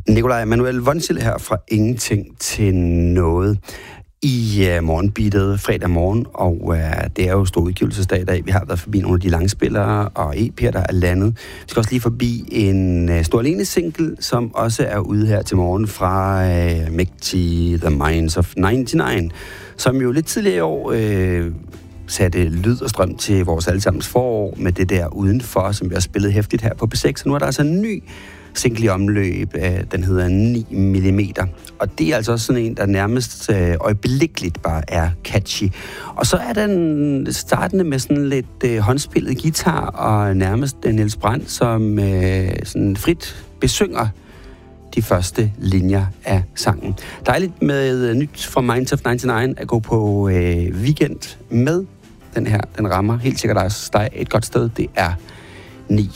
Nikolaj Emanuel Vonsil her fra Ingenting til Noget i morgenbeatet fredag morgen, og det er jo stor udgivelsesdag i dag. Vi har været forbi nogle af de langspillere og EP'er, der er landet. Vi skal også lige forbi en stor alene-single, som også er ude her til morgen fra Mægtig The Minds of 99, som jo lidt tidligere i år satte lyd og strøm til vores allesammens forår med det der udenfor, som vi har spillet hæftigt her på P6. Så nu er der altså en ny single i omløb, den hedder 9 mm. Og det er altså også sådan en, der nærmest øjeblikkeligt bare er catchy. Og så er den startende med sådan lidt håndspillet guitar, og nærmest Niels Brandt, som sådan frit besynger de første linjer af sangen. Dejligt med nyt fra Minds of 99 at gå på weekend med den her. Den rammer helt sikkert også dig et godt sted. Det er 9